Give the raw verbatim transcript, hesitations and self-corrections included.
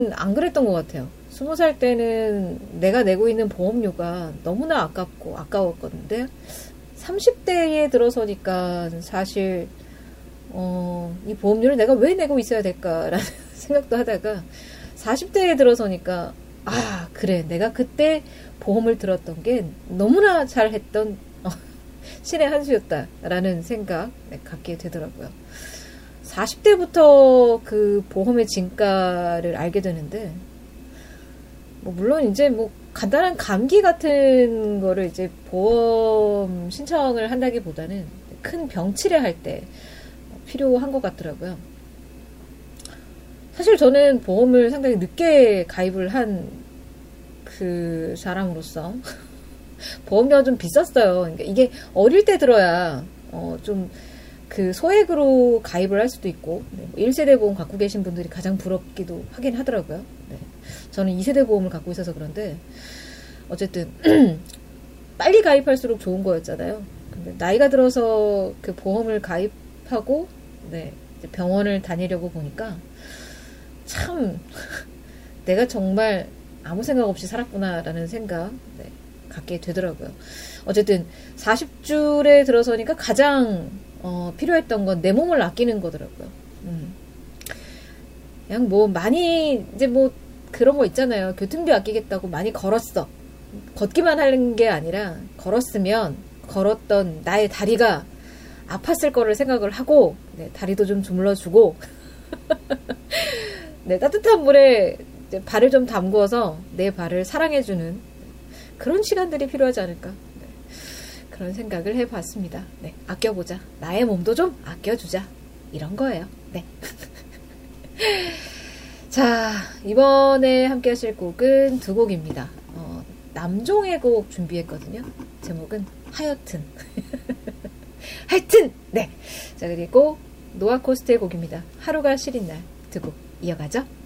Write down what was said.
안 그랬던 것 같아요. 스무 살 때는 내가 내고 있는 보험료가 너무나 아깝고 아까웠거든요. 삼십 대에 들어서니까 사실 어, 이 보험료를 내가 왜 내고 있어야 될까라는 생각도 하다가 사십 대에 들어서니까 아 그래 내가 그때 보험을 들었던 게 너무나 잘했던 어, 신의 한 수였다라는 생각 네, 갖게 되더라고요. 사십 대부터 그 보험의 진가를 알게 되는데 뭐 물론 이제 뭐 간단한 감기 같은 거를 이제 보험 신청을 한다기보다는 큰 병치레 할 때 필요한 것 같더라고요. 사실 저는 보험을 상당히 늦게 가입을 한 그 사람으로서 보험료가 좀 비쌌어요. 그러니까 이게 어릴 때 들어야 어 좀 그 소액으로 가입을 할 수도 있고 네, 일 세대 보험 갖고 계신 분들이 가장 부럽기도 하긴 하더라고요. 네. 저는 이 세대 보험을 갖고 있어서 그런데 어쨌든 빨리 가입할수록 좋은 거였잖아요. 근데 나이가 들어서 그 보험을 가입하고 네, 이제 병원을 다니려고 보니까 참 내가 정말 아무 생각 없이 살았구나라는 생각 네, 갖게 되더라고요. 어쨌든 사십 줄에 들어서니까 가장 어, 필요했던 건 내 몸을 아끼는 거더라고요. 음. 그냥 뭐 많이 이제 뭐 그런 거 있잖아요. 교통비 아끼겠다고 많이 걸었어. 걷기만 하는 게 아니라 걸었으면 걸었던 나의 다리가 아팠을 거를 생각을 하고 네, 다리도 좀 주물러주고 네, 따뜻한 물에 이제 발을 좀 담궈서 내 발을 사랑해주는 그런 시간들이 필요하지 않을까 네, 그런 생각을 해봤습니다. 네, 아껴보자. 나의 몸도 좀 아껴주자. 이런 거예요. 네. 자, 이번에 함께 하실 곡은 두 곡입니다. 어, 남종의 곡 준비했거든요. 제목은 하여튼. 하여튼! 네. 자, 그리고 노아 코스트의 곡입니다. 하루가 시린 날 두 곡 이어가죠.